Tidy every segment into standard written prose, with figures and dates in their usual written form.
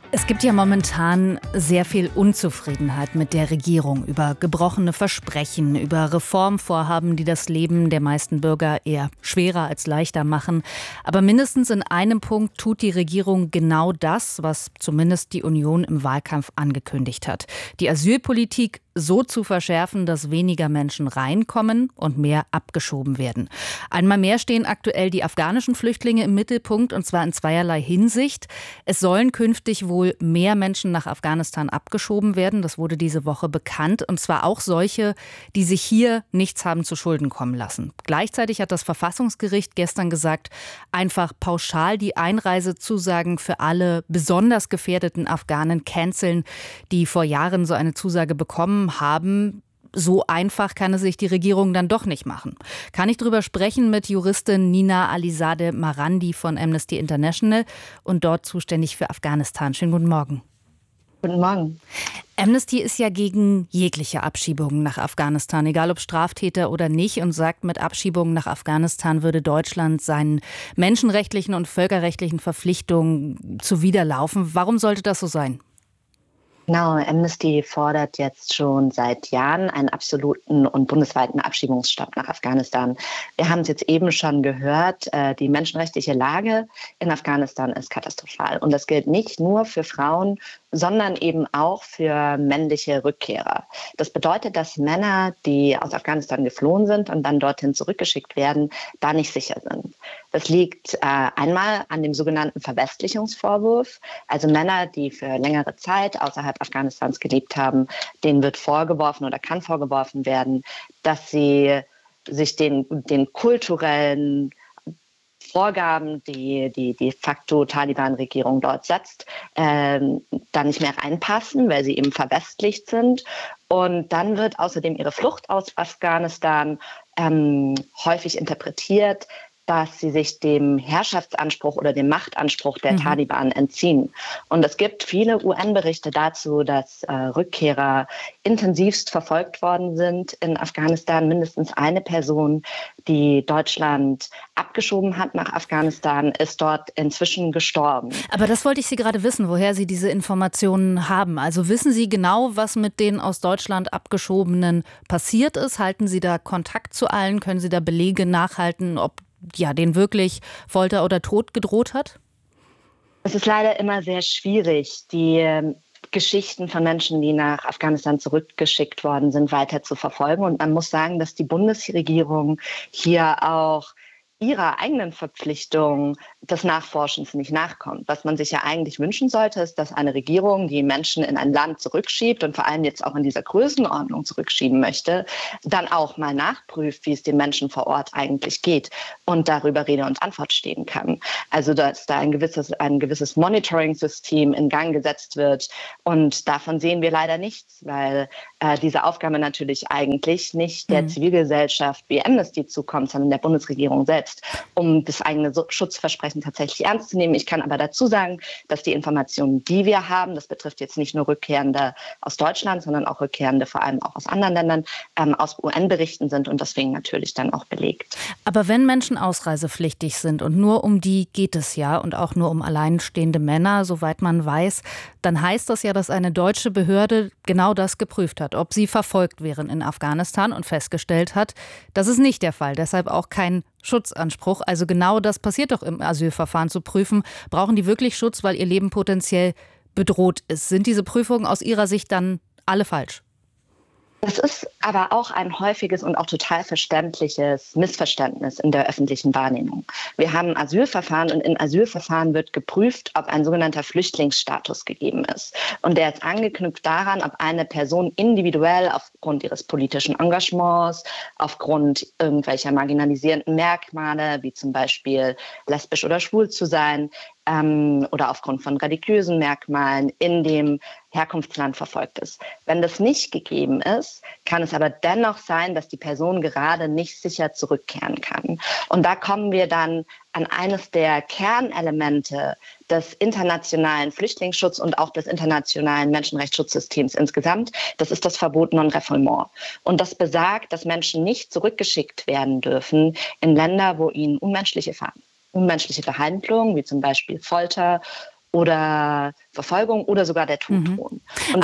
Es gibt ja momentan sehr viel Unzufriedenheit mit der Regierung über gebrochene Versprechen, über Reformvorhaben, die das Leben der meisten Bürger eher schwerer als leichter machen. Aber mindestens in einem Punkt tut die Regierung genau das, was zumindest die Union im Wahlkampf angekündigt hat. Die Asylpolitik so zu verschärfen, dass weniger Menschen reinkommen und mehr abgeschoben werden. Einmal mehr stehen aktuell die afghanischen Flüchtlinge im Mittelpunkt, und zwar in zweierlei Hinsicht. Es sollen künftig wohl mehr Menschen nach Afghanistan abgeschoben werden. Das wurde diese Woche bekannt. Und zwar auch solche, die sich hier nichts haben zu Schulden kommen lassen. Gleichzeitig hat das Verfassungsgericht gestern gesagt, einfach pauschal die Einreisezusagen für alle besonders gefährdeten Afghanen canceln, die vor Jahren so eine Zusage bekommen haben. So einfach kann es sich die Regierung dann doch nicht machen. Kann ich darüber sprechen mit Juristin Nina Alizadeh Marandi von Amnesty International und dort zuständig für Afghanistan. Schönen guten Morgen. Guten Morgen. Amnesty ist ja gegen jegliche Abschiebungen nach Afghanistan, egal ob Straftäter oder nicht, und sagt, mit Abschiebungen nach Afghanistan würde Deutschland seinen menschenrechtlichen und völkerrechtlichen Verpflichtungen zuwiderlaufen. Warum sollte das so sein? Genau, Amnesty fordert jetzt schon seit Jahren einen absoluten und bundesweiten Abschiebungsstopp nach Afghanistan. Wir haben es jetzt eben schon gehört, die menschenrechtliche Lage in Afghanistan ist katastrophal. Und das gilt nicht nur für Frauen, sondern eben auch für männliche Rückkehrer. Das bedeutet, dass Männer, die aus Afghanistan geflohen sind und dann dorthin zurückgeschickt werden, da nicht sicher sind. Das liegt einmal an dem sogenannten Verwestlichungsvorwurf. Also Männer, die für längere Zeit außerhalb Afghanistans gelebt haben, denen wird vorgeworfen oder kann vorgeworfen werden, dass sie sich den kulturellen Vorgaben, die de facto Taliban-Regierung dort setzt, da nicht mehr reinpassen, weil sie eben verwestlicht sind. Und dann wird außerdem ihre Flucht aus Afghanistan häufig interpretiert, dass sie sich dem Herrschaftsanspruch oder dem Machtanspruch der Taliban entziehen. Und es gibt viele UN-Berichte dazu, dass Rückkehrer intensivst verfolgt worden sind in Afghanistan. Mindestens eine Person, die Deutschland abgeschoben hat nach Afghanistan, ist dort inzwischen gestorben. Aber das wollte ich Sie gerade wissen, woher Sie diese Informationen haben. Also wissen Sie genau, was mit den aus Deutschland Abgeschobenen passiert ist? Halten Sie da Kontakt zu allen? Können Sie da Belege nachhalten, ob denen wirklich Folter oder Tod gedroht hat? Es ist leider immer sehr schwierig, die Geschichten von Menschen, die nach Afghanistan zurückgeschickt worden sind, weiter zu verfolgen. Und man muss sagen, dass die Bundesregierung hier auch ihrer eigenen Verpflichtung des Nachforschens nicht nachkommt. Was man sich ja eigentlich wünschen sollte, ist, dass eine Regierung, die Menschen in ein Land zurückschiebt und vor allem jetzt auch in dieser Größenordnung zurückschieben möchte, dann auch mal nachprüft, wie es den Menschen vor Ort eigentlich geht und darüber Rede und Antwort stehen kann. Also dass da ein gewisses Monitoring-System in Gang gesetzt wird, und davon sehen wir leider nichts, weil diese Aufgabe natürlich eigentlich nicht der Zivilgesellschaft wie Amnesty zukommt, sondern der Bundesregierung selbst, um das eigene Schutzversprechen tatsächlich ernst zu nehmen. Ich kann aber dazu sagen, dass die Informationen, die wir haben, das betrifft jetzt nicht nur Rückkehrende aus Deutschland, sondern auch Rückkehrende vor allem auch aus anderen Ländern, aus UN-Berichten sind und deswegen natürlich dann auch belegt. Aber wenn Menschen ausreisepflichtig sind, und nur um die geht es ja und auch nur um alleinstehende Männer, soweit man weiß, dann heißt das ja, dass eine deutsche Behörde genau das geprüft hat, ob sie verfolgt wären in Afghanistan und festgestellt hat, das ist nicht der Fall, deshalb auch kein Schutzanspruch. Also genau das passiert doch im Asylverfahren, zu prüfen, brauchen die wirklich Schutz, weil ihr Leben potenziell bedroht ist. Sind diese Prüfungen aus Ihrer Sicht dann alle falsch? Das ist aber auch ein häufiges und auch total verständliches Missverständnis in der öffentlichen Wahrnehmung. Wir haben Asylverfahren und in Asylverfahren wird geprüft, ob ein sogenannter Flüchtlingsstatus gegeben ist. Und der ist angeknüpft daran, ob eine Person individuell aufgrund ihres politischen Engagements, aufgrund irgendwelcher marginalisierenden Merkmale, wie zum Beispiel lesbisch oder schwul zu sein, oder aufgrund von religiösen Merkmalen in dem Herkunftsland verfolgt ist. Wenn das nicht gegeben ist, kann es aber dennoch sein, dass die Person gerade nicht sicher zurückkehren kann. Und da kommen wir dann an eines der Kernelemente des internationalen Flüchtlingsschutzes und auch des internationalen Menschenrechtsschutzsystems insgesamt. Das ist das Verbot Non-Refoulement. Und das besagt, dass Menschen nicht zurückgeschickt werden dürfen in Länder, wo ihnen unmenschliche Behandlungen, wie zum Beispiel Folter oder Verfolgung oder sogar der Tod drohen. Und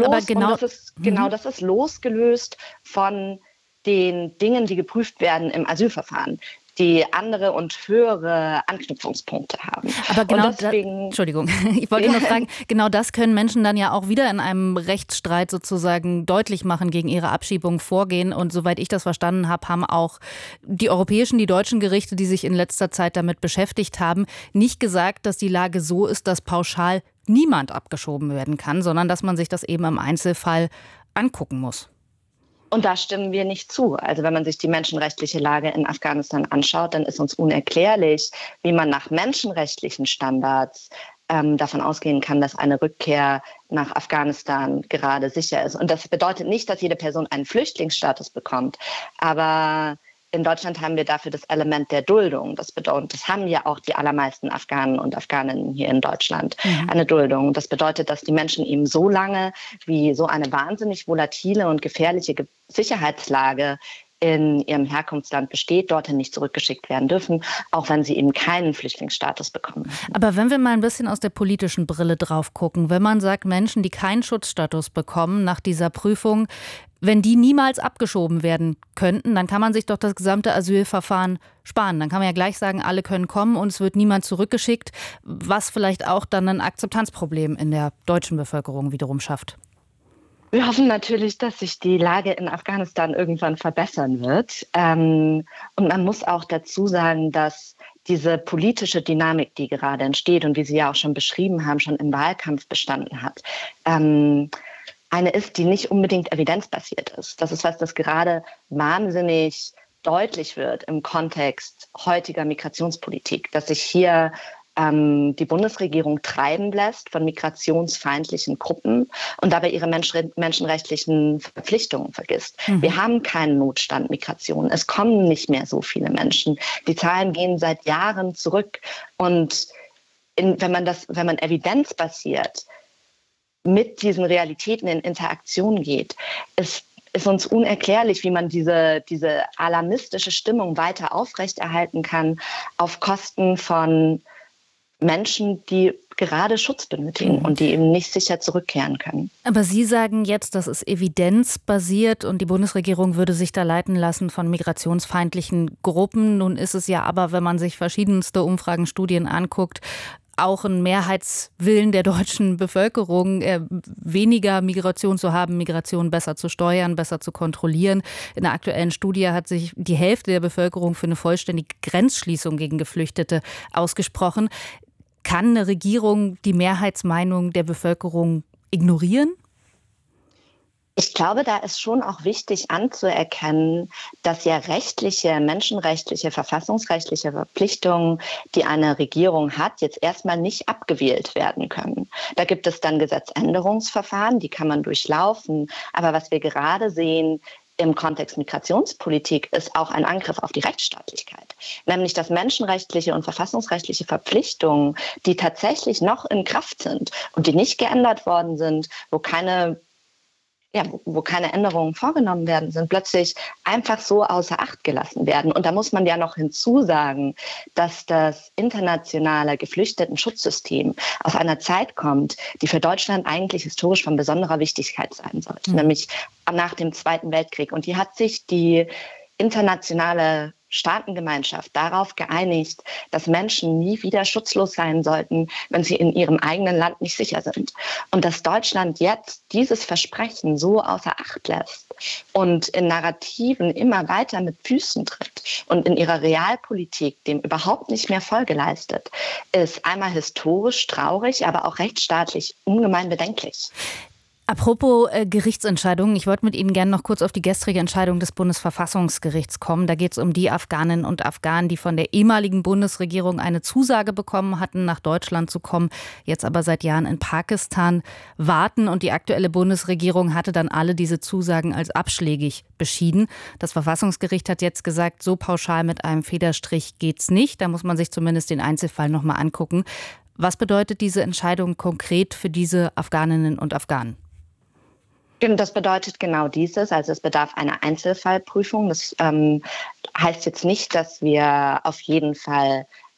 das ist losgelöst von den Dingen, die geprüft werden im Asylverfahren, die andere und höhere Anknüpfungspunkte haben. Aber genau Entschuldigung, ich wollte nur fragen, genau das können Menschen dann ja auch wieder in einem Rechtsstreit sozusagen deutlich machen, gegen ihre Abschiebung vorgehen. Und soweit ich das verstanden habe, haben auch die europäischen, die deutschen Gerichte, die sich in letzter Zeit damit beschäftigt haben, nicht gesagt, dass die Lage so ist, dass pauschal niemand abgeschoben werden kann, sondern dass man sich das eben im Einzelfall angucken muss. Und da stimmen wir nicht zu. Also wenn man sich die menschenrechtliche Lage in Afghanistan anschaut, dann ist uns unerklärlich, wie man nach menschenrechtlichen Standards davon ausgehen kann, dass eine Rückkehr nach Afghanistan gerade sicher ist. Und das bedeutet nicht, dass jede Person einen Flüchtlingsstatus bekommt. Aber in Deutschland haben wir dafür das Element der Duldung. Das bedeutet, das haben ja auch die allermeisten Afghanen und Afghaninnen hier in Deutschland, eine Duldung. Das bedeutet, dass die Menschen eben so lange, wie so eine wahnsinnig volatile und gefährliche Sicherheitslage in ihrem Herkunftsland besteht, dorthin nicht zurückgeschickt werden dürfen, auch wenn sie eben keinen Flüchtlingsstatus bekommen. Aber wenn wir mal ein bisschen aus der politischen Brille drauf gucken, wenn man sagt, Menschen, die keinen Schutzstatus bekommen nach dieser Prüfung, wenn die niemals abgeschoben werden könnten, dann kann man sich doch das gesamte Asylverfahren sparen. Dann kann man ja gleich sagen, alle können kommen und es wird niemand zurückgeschickt, was vielleicht auch dann ein Akzeptanzproblem in der deutschen Bevölkerung wiederum schafft. Wir hoffen natürlich, dass sich die Lage in Afghanistan irgendwann verbessern wird. Und man muss auch dazu sagen, dass diese politische Dynamik, die gerade entsteht und wie Sie ja auch schon beschrieben haben, schon im Wahlkampf bestanden hat, eine ist, die nicht unbedingt evidenzbasiert ist. Das ist was, das gerade wahnsinnig deutlich wird im Kontext heutiger Migrationspolitik, dass sich hier die Bundesregierung treiben lässt von migrationsfeindlichen Gruppen und dabei ihre menschenrechtlichen Verpflichtungen vergisst. Wir haben keinen Notstand Migration. Es kommen nicht mehr so viele Menschen. Die Zahlen gehen seit Jahren zurück. Und wenn man evidenzbasiert mit diesen Realitäten in Interaktion geht, ist uns unerklärlich, wie man diese alarmistische Stimmung weiter aufrechterhalten kann auf Kosten von Menschen, die gerade Schutz benötigen und die eben nicht sicher zurückkehren können. Aber Sie sagen jetzt, das ist evidenzbasiert und die Bundesregierung würde sich da leiten lassen von migrationsfeindlichen Gruppen. Nun ist es ja aber, wenn man sich verschiedenste Umfragen, Studien anguckt, auch ein Mehrheitswillen der deutschen Bevölkerung, weniger Migration zu haben, Migration besser zu steuern, besser zu kontrollieren. In der aktuellen Studie hat sich die Hälfte der Bevölkerung für eine vollständige Grenzschließung gegen Geflüchtete ausgesprochen. Kann eine Regierung die Mehrheitsmeinung der Bevölkerung ignorieren? Ich glaube, da ist schon auch wichtig anzuerkennen, dass ja rechtliche, menschenrechtliche, verfassungsrechtliche Verpflichtungen, die eine Regierung hat, jetzt erstmal nicht abgewählt werden können. Da gibt es dann Gesetzänderungsverfahren, die kann man durchlaufen. Aber was wir gerade sehen im Kontext Migrationspolitik, ist auch ein Angriff auf die Rechtsstaatlichkeit. Nämlich, dass menschenrechtliche und verfassungsrechtliche Verpflichtungen, die tatsächlich noch in Kraft sind und die nicht geändert worden sind, wo keine Änderungen vorgenommen werden, sind plötzlich einfach so außer Acht gelassen werden. Und da muss man ja noch hinzusagen, dass das internationale Geflüchtetenschutzsystem aus einer Zeit kommt, die für Deutschland eigentlich historisch von besonderer Wichtigkeit sein sollte, nämlich nach dem Zweiten Weltkrieg. Und die hat sich die internationale Staatengemeinschaft darauf geeinigt, dass Menschen nie wieder schutzlos sein sollten, wenn sie in ihrem eigenen Land nicht sicher sind. Und dass Deutschland jetzt dieses Versprechen so außer Acht lässt und in Narrativen immer weiter mit Füßen tritt und in ihrer Realpolitik dem überhaupt nicht mehr Folge leistet, ist einmal historisch traurig, aber auch rechtsstaatlich ungemein bedenklich. Apropos Gerichtsentscheidungen, ich wollte mit Ihnen gerne noch kurz auf die gestrige Entscheidung des Bundesverfassungsgerichts kommen. Da geht es um die Afghaninnen und Afghanen, die von der ehemaligen Bundesregierung eine Zusage bekommen hatten, nach Deutschland zu kommen, jetzt aber seit Jahren in Pakistan warten. Und die aktuelle Bundesregierung hatte dann alle diese Zusagen als abschlägig beschieden. Das Verfassungsgericht hat jetzt gesagt, so pauschal mit einem Federstrich geht's nicht. Da muss man sich zumindest den Einzelfall noch mal angucken. Was bedeutet diese Entscheidung konkret für diese Afghaninnen und Afghanen? Das bedeutet genau dieses, also es bedarf einer Einzelfallprüfung. Das heißt jetzt nicht, dass wir auf jeden Fall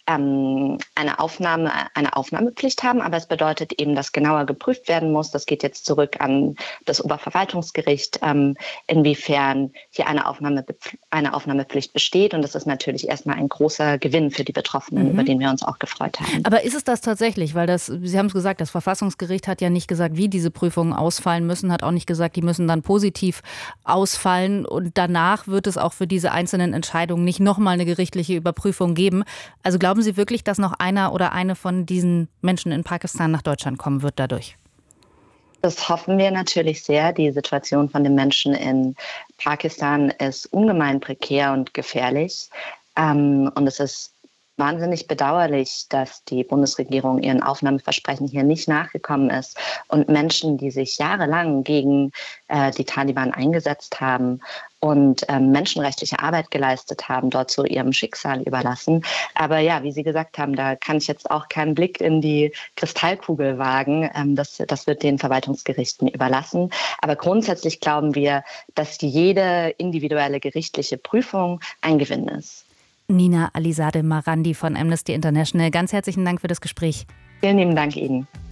eine Aufnahmepflicht haben, aber es bedeutet eben, dass genauer geprüft werden muss. Das geht jetzt zurück an das Oberverwaltungsgericht, inwiefern hier eine Aufnahmepflicht besteht. Und das ist natürlich erstmal ein großer Gewinn für die Betroffenen, über den wir uns auch gefreut haben. Aber ist es das tatsächlich? Weil Sie haben es gesagt, das Verfassungsgericht hat ja nicht gesagt, wie diese Prüfungen ausfallen müssen, hat auch nicht gesagt, die müssen dann positiv ausfallen. Und danach wird es auch für diese einzelnen Entscheidungen nicht nochmal eine gerichtliche Überprüfung geben. Also glauben Sie wirklich, dass noch einer oder eine von diesen Menschen in Pakistan nach Deutschland kommen wird dadurch? Das hoffen wir natürlich sehr. Die Situation von den Menschen in Pakistan ist ungemein prekär und gefährlich. Und es ist wahnsinnig bedauerlich, dass die Bundesregierung ihren Aufnahmeversprechen hier nicht nachgekommen ist und Menschen, die sich jahrelang gegen die Taliban eingesetzt haben und menschenrechtliche Arbeit geleistet haben, dort zu ihrem Schicksal überlassen. Aber ja, wie Sie gesagt haben, da kann ich jetzt auch keinen Blick in die Kristallkugel wagen. Das wird den Verwaltungsgerichten überlassen. Aber grundsätzlich glauben wir, dass jede individuelle gerichtliche Prüfung ein Gewinn ist. Nina Alizadeh Marandi von Amnesty International, ganz herzlichen Dank für das Gespräch. Vielen lieben Dank Ihnen.